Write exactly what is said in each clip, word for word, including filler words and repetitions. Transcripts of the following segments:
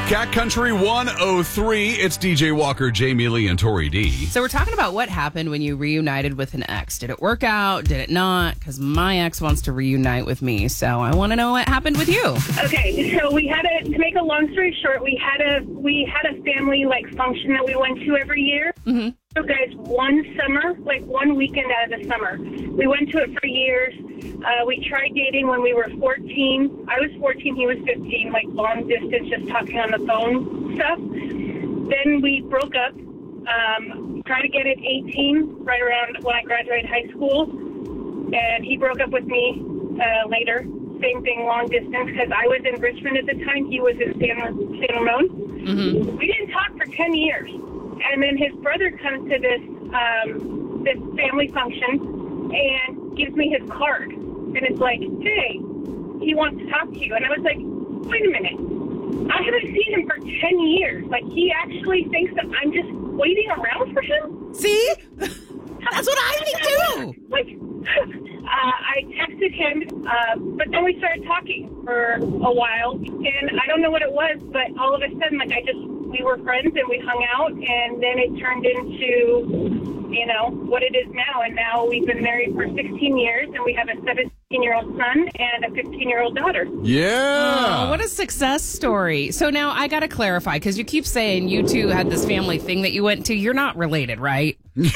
Cat Country one oh three. It's D J Walker, Jamie Lee, and Tori D. So we're talking about what happened when you reunited with an ex. Did it work out? Did it not? Because my ex wants to reunite with me, so I want to know what happened with you. Okay, so we had a, to make a long story short, we had a we had a family like function that we went to every year. Mm-hmm. So guys, one summer, like one weekend out of the summer, we went to it for years. Uh, we tried dating when we were fourteen. I was fourteen, he was fifteen, like long distance, just talking on the phone stuff. Then we broke up. Um, tried to get at eighteen, right around when I graduated high school, and he broke up with me uh, later. Same thing, long distance, because I was in Richmond at the time. He was in San, San Ramon. Mm-hmm. We didn't talk for ten years. And then his brother comes to this um, this family function and gives me his card. And it's like, hey, he wants to talk to you. And I was like, wait a minute. I haven't seen him for ten years. Like, he actually thinks that I'm just waiting around for him? See? That's what I think, too. Like, uh, I texted him, uh, but then we started talking for a while. And I don't know what it was, but all of a sudden, like, I just... we were friends and we hung out, and then it turned into, you know, what it is now. And now we've been married for sixteen years, and we have a seventeen-year-old son and a fifteen-year-old daughter. Yeah. Oh, what a success story. So now I got to clarify, because you keep saying you two had this family thing that you went to. You're not related, right? It's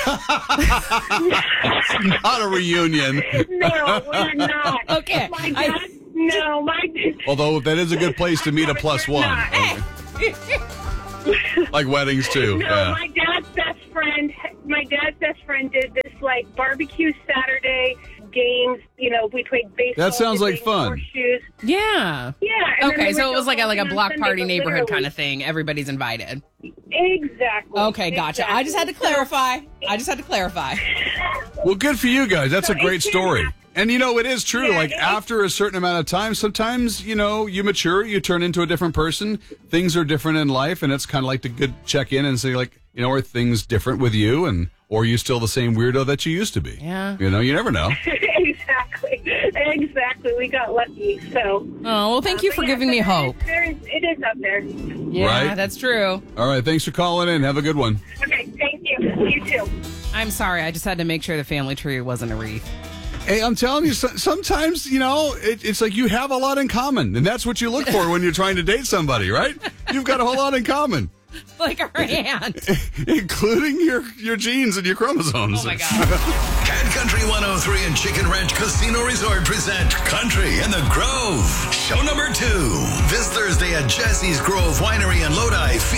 not a reunion. No, we're not. Okay. My dad, I, no, my Although that is a good place to meet a plus one. Like weddings, too. No, yeah. my dad's best friend, my dad's best friend did this, like, barbecue Saturday games. You know, we played baseball. That sounds like fun. Horseshoes. Yeah. Yeah. And okay, so it was like a, like a block Sunday, party neighborhood literally. kind of thing. Everybody's invited. Exactly. Okay, gotcha. Exactly. I just had to clarify. I just had to clarify. Well, good for you guys. That's So a great it story. can- And, you know, it is true. Yeah, like, it- after a certain amount of time, sometimes, you know, you mature, you turn into a different person. Things are different in life, and it's kind of like to good check in and say, like, you know, are things different with you, and or are you still the same weirdo that you used to be? Yeah. You know, you never know. Exactly. Exactly. We got lucky. So. Oh, well, thank uh, you but for yeah, giving so me there is- hope. There is, it is up there. Yeah, Right? that's true. All right. Thanks for calling in. Have a good one. Okay. Thank you. You too. I'm sorry. I just had to make sure the family tree wasn't a wreath. Hey, I'm telling you, so- sometimes, you know, it, it's like you have a lot in common, and that's what you look for when you're trying to date somebody, right? You've got a whole lot in common. Like our aunt. Including your, your genes and your chromosomes. Oh, my God. Cat Country one oh three and Chicken Ranch Casino Resort present Country in the Grove. Show number two. This Thursday at Jesse's Grove Winery in Lodi.